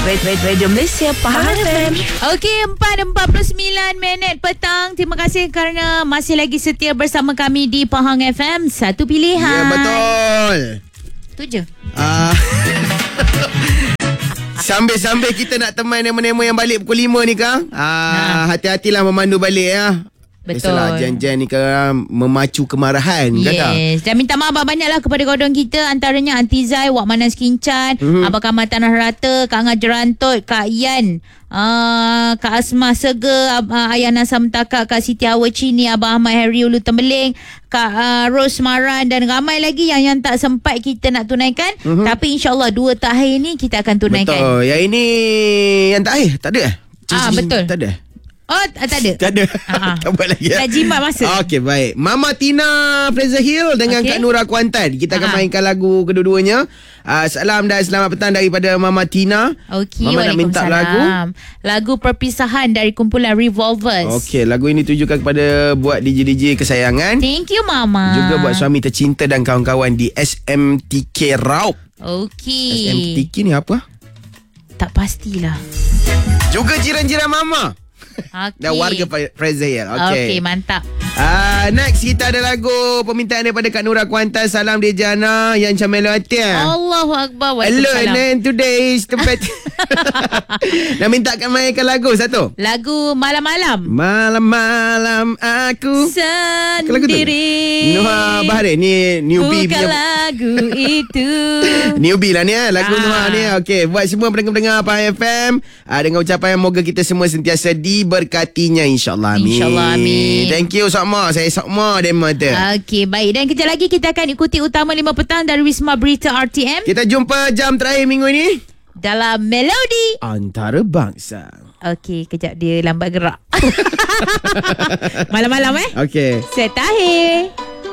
Radio Malaysia Pahang FM. Okey, 4:49 petang. Terima kasih kerana masih lagi setia bersama kami di Pahang FM. Satu pilihan. Ya, betul. Tu je. Sambil-sambil kita nak teman Nemo-Nemo yang balik pukul 5 ni Kang. Hati-hatilah memandu balik ya. Betul. Biasalah jan-jan ni kan memacu kemarahan. Yes. Dan minta maaf banyak-banyaklah kepada kawan kita. Antaranya Aunty Zai, Wak Manas Kincan, Abang Kamal Tanah Rata, Kak Ngah Jerantut, Kak Yan, Kak Asmah Sega, Ayah Nasam Takak, Kak Siti Hawa Cini, Abang Ahmad Harry Ulu Tembeling, Kak Rose Maran dan ramai lagi yang tak sempat kita nak tunaikan. Tapi insyaAllah 2 terakhir ni kita akan tunaikan. Betul. Yang ini yang terakhir tak ada betul. Tak ada. Oh, tak ada. Tak ada. Tak buat lagi. Nak jimat masa. Okey, baik. Mama Tina Fraser Hill dengan Kak Nura Kuantan. Kita akan mainkan lagu kedua-duanya. Salam dan selamat petang daripada Mama Tina. Okey, Mama nak minta lagu Perpisahan dari kumpulan Revolvers. Okey, lagu ini tujukan kepada buat DJ-DJ kesayangan. Thank you, Mama. Juga buat suami tercinta dan kawan-kawan di SMTK Raup. Okey. SMTK ni apa? Tak pastilah. Juga jiran-jiran Mama. Okay. Dan warga Fraser Hill. Okey, mantap. Next kita ada lagu permintaan daripada Kak Nura Kuantan. Salam dia Jana yang camelo hati. Allahu Akbar. Alone and today's tempat. Nak mintakan mainkan lagu satu. Lagu Malam-Malam. Malam-malam aku sendiri. Nuha Bahari ni newbie bukan punya lagu itu. newbie lah ni lagu Nuha ni. Okey, buat semua pendengar-pendengar Pahang FM dengan ucapan moga kita semua sentiasa diberkatinya insya-Allah. Amin. InsyaAllah, amin. Thank you Sokma. Saya Sokma Dema tu. Okey, baik. Dan kejap lagi kita akan ikuti utama 5 petang dari Wisma Berita RTM. Kita jumpa jam terakhir minggu ini dalam Melodi Antarabangsa. Okey, kejap dia lambat gerak. Malam-malam Okey. Setahir.